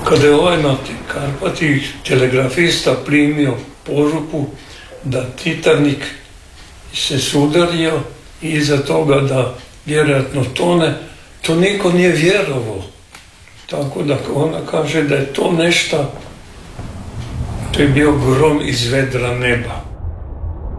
Kada je ovaj na Karpatih telegrafista primio poruku da Titanik se sudario i iza toga da vjerojatno tone, to niko nije vjerovao. Tako da ona kaže da je to nešto, to je bio grom iz vedra neba.